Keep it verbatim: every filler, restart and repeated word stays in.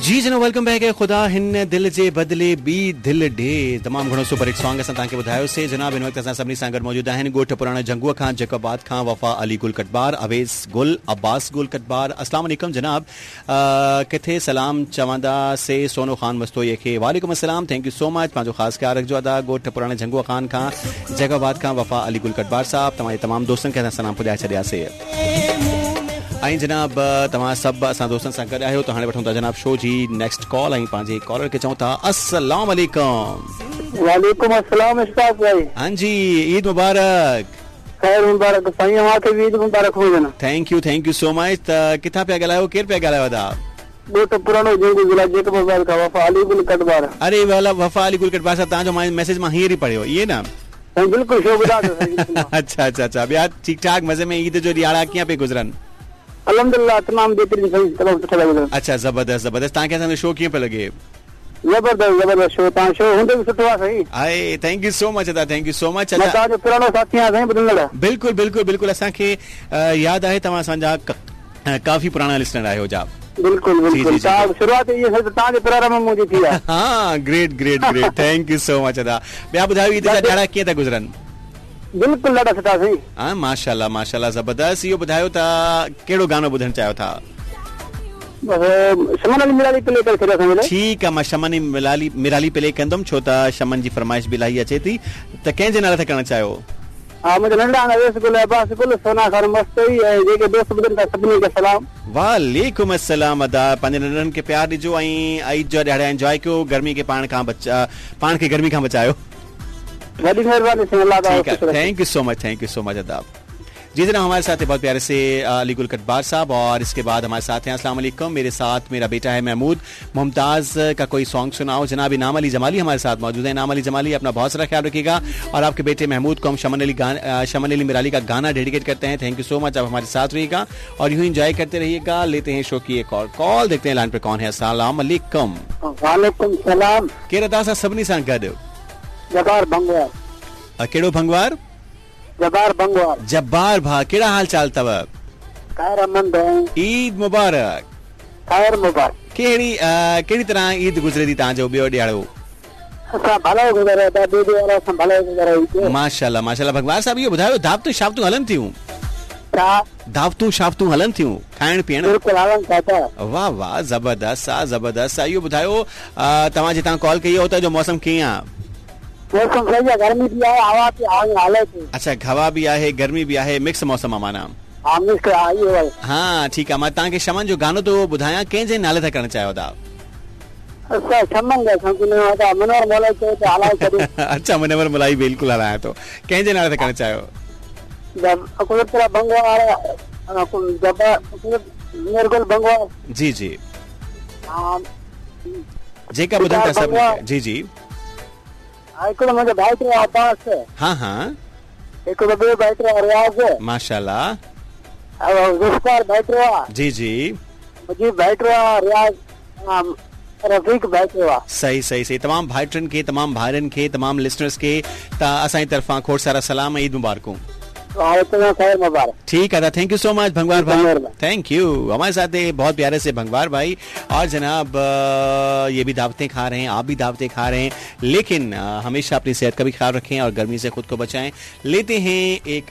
जी जनाब, welcome back है। खुदा हिन दिल जे बदले बी दिल डे तमाम घणो सुपर हिट सॉन्ग असां तव्हांखे ॿुधायोसीं जनाब। हिन वक़्तु असां सभिनी सां गॾु मौजूद आहिनि ॻोठ पुराणे जंगूअ खां जैकोबाद खां वफ़ा अली गुल कटबार, अवेस गुल, अब्बास गुल कटबार। अस्सलाम वालेकुम जनाब, किथे सलाम चवंदासीं सोनो ख़ान मस्तोईअ खे। वालेकुम अस्सलाम, थैंक यू सो मच, पंहिंजो ख़ासि ख्यालु रखिजो अदा। ॻोठ पुराणे जंगूअ खान खां जैकोबाद खां वफ़ा अली गुल कटबार साहब, तव्हांजे तमामु दोस्तनि खे असां सलाम पुॼाए छॾियासीं। ऐं जनाब तव्हां सभु असां दोस्तनि सां गॾु आहियो, त हाणे वठूं था जनाब शो जी नेक्स्ट कॉल ऐं पंहिंजे कॉलर खे चऊं था अस्सलाम वालेकुम। वालेकुम अस्सलाम इश्ताक भाई। हाँ जी, ईद मुबारक। खैर मुबारक साईं, मूंखे बि ईद मुबारक हुजनि। Thank U thank you so much. त किथां पिया ॻाल्हायो, केरु पिया ॻाल्हायो अदा? ॻोठ पुराणो जंगू ज़िला जैकोबाद खां वफ़ा अली गुल कटबार। अरे वाला वफ़ा अली गुल कटबार साहब, तव्हांजो मैसेज मां हींअर ई पढ़ियो, इहे न? बिल्कुलु शो ॿुधा थो। अच्छा अच्छा अच्छा, ॿिया ठीकु ठाक मज़े में? ईद जो ॾियारा कीअं पिया गुज़रनि? अल्हम्दुलिल्लाह तमामु बेहतरीन सही, तमामु सुठा पिया गुज़रनि। अच्छा ज़बरदस्त ज़बरदस्त। तव्हांखे असांजो शो कीअं पियो लॻे? ज़बरदस्त ज़बरदस्त शो, तव्हां शो हूंदे बि सुठो आहे सही। आहे, थैंक यू सो मच अदा, थैंक यू सो मच। तव्हांजो पुराणो साथी आहे साईं ॿुधंदड़। बिल्कुलु बिल्कुलु बिल्कुलु, असांखे यादि आहे तव्हां असांजा काफ़ी पुराणा लिस्नर आहियो जा। बिल्कुलु बिल्कुलु, शुरूआत इहा है तव्हांजे प्रोग्राम में मुंहिंजी थी आहे। हाँ, great great great, thank you so much अदा। ॿिया ॿुधायो, ईद जा ॾियारा कीअं था गुज़रनि? बिल्कुलु ॾाढा सुठा साईं। हाँ माशाल्लाह माशाल्लाह, ज़बरदस्त। इहो ॿुधायो त कहिड़ो गानो ॿुधणु चाहियो था? शमन अली मिराली प्ले करे छॾियो। ठीकु आहे, मां शमन मिराली मिराली प्ले कंदुमि, छो त शमन जी फरमाइश बि इलाही अचे थी। त कंहिंजे नाले ते करणु चाहियो? हा, मुंहिंजा नंढा अवेस गुल, अब्बास गुल, सोना ख़ान मस्तोई ऐं जेके दोस्त ॿुधनि था सभिनी खे सलाम। वालेकुम अस्सलाम अदा। पंहिंजे नंढनि खे प्यार ॾिजो ऐं ईद जो ॾियारा एंजॉय कयो। गर्मी खे पाण खां बचा पाण खे गर्मी खां बचायो। बड़ी मेहरबानी से, अल्लाह ताला। Thank you so much, thank you so much अदा। जी जनाब, हमारे साथ है बहुत प्यारे से अली गुल कटबार साहब, और इसके बाद हमारे साथ हैं अस्सलाम वालेकुम, मेरे साथ मेरा बेटा है महमूद, मुमताज़ का कोई सॉन्ग सुनाओ। जनाब इनाम अली जमाली हमारे साथ मौजूद है। इनाम अली जमाली, अपना बहुत सारा ख्याल रखिएगा, और आपके बेटे महमूद को हम शमन अली गान शमन अली मिराली का गाना डेडिकेट करते हैं। थैंक यू सो मच, आप हमारे साथ रहिएगा और यूं एंजॉय करते रहिएगा। लेते हैं शो की एक और कॉल, देखते हैं लाइन पे कौन है। अस्सलाम वालेकुम। वालेकुम सलाम। केरु अदा सां सभिनी सां गॾु? जब्बार भंगवार। कहिड़ो भंगवार? जब्बार भंगवार। जब्बार भा, कहिड़ा हाल चाल अथव? खैरमंद हैं। ईद मुबारक। खैर मुबारक। कहिड़ी कहिड़ी तरह ईद गुज़रे थी तव्हांजो ॿियो ॾियारो? असां भलो गुज़रे था, दीदी वारा असां भलो गुज़रे। माशाल्लाह माशाल्लाह। भगवान साहब इहो ॿुधायो, दावतूं शावतूं हलनि थियूं? छा दावतूं शावतूं हलनि थियूं, खाइण पीअण? बिल्कुलु हलनि था। वाह वाह, ज़बरदस्त आहे ज़बरदस्त आहे। इहो ॿुधायो, तव्हां जितां कॉल कई आहे उतां जो मौसम कीअं आहे? मौसम सही आहे, गर्मी भी आहे, हवा भी हाले थी। अच्छा, हवा भी आहे, गर्मी भी आहे, मिक्स मौसम आहे माना? हा मिक्स आहे। हाँ ठीकु आहे। मां तव्हांखे शमन जो गानो थो ॿुधायां, कंहिंजे नाले ते करणु चाहियो था? अच्छा, शमन जा संग मनोहर मलाई चयो त हलाए छॾियो। अच्छा, मनोहर मलाई बिल्कुलु हलाए थो। कंहिंजे नाले ते करणु चाहियो? जब कुलतरा भंगवार, जब्बार मेरगुल भंगवार। जी जी, हां जेका ॿुधनि था सभु। जी जी, हिकिड़ो मुंहिंजो भाइटो आहे अब्बास। हाँ हाँ, हिकिड़ो ॿियो भाइटो आहे रियाज़। माशाल्लाह। ज़ुल्फ़ार भाइटो आहे। जी जी, मुंहिंजी भाइटो आहे रियाज़, रफ़ीक भाइटो आहे। सही सही सही। तमामु भाइटनि खे, तमामु भाइरनि खे, तमामु लिसनर्स खे त असांजी तरफ़ां खोड़ सारा सलाम, ईद मुबारकूं। ठीक है, थैंक यू सो मच भंगवार भाई, थैंक यू। हमारे साथ है बहुत प्यारे से भंगवार भाई। और जनाब ये भी दावतें खा रहे हैं, आप भी दावतें खा रहे हैं, लेकिन हमेशा अपनी सेहत का भी ख्याल रखें और गर्मी से खुद को बचाएं। लेते हैं एक